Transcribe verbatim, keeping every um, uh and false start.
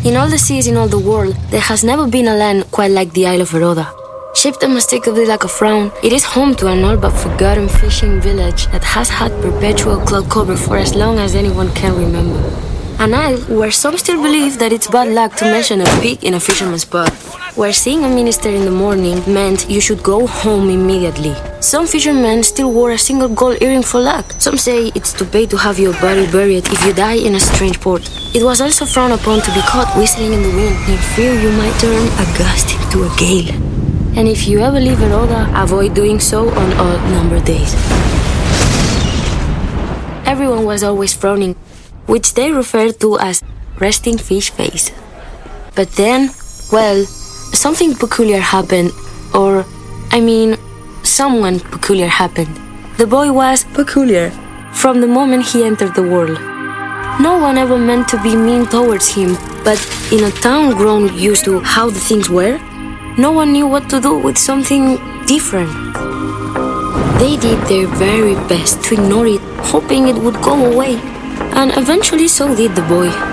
In all the seas in all the world, there has never been a land quite like the Isle of Rhoda. Shaped unmistakably like a frown, it is home to an all but forgotten fishing village that has had perpetual cloud cover for as long as anyone can remember. An isle where some still believe that it's bad luck to mention a pig in a fisherman's pot, where seeing a minister in the morning meant you should go home immediately. Some fishermen still wore a single gold earring for luck. Some say it's to pay to have your body buried if you die in a strange port. It was also frowned upon to be caught whistling in the wind in fear you might turn a gust into a gale. And if you ever leave Rhoda, avoid doing so on odd-numbered days. Everyone was always frowning, which they referred to as resting fish face. But then, well, something peculiar happened, or, I mean, someone peculiar happened. The boy was peculiar from the moment he entered the world. No one ever meant to be mean towards him, but in a town grown used to how the things were, no one knew what to do with something different. They did their very best to ignore it, hoping it would go away. And eventually so did the boy.